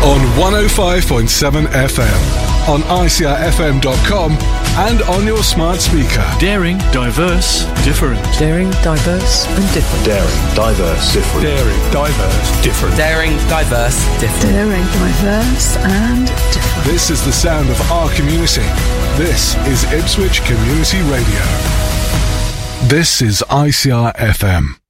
On 105.7 FM, on ICRFM.com, and on your smart speaker. Daring, diverse, different. Daring, diverse, and different. Daring, diverse, different. Daring, diverse, different. Daring, diverse, different. Daring, diverse, and different. This is the sound of our community. This is Ipswich Community Radio. This is ICR FM.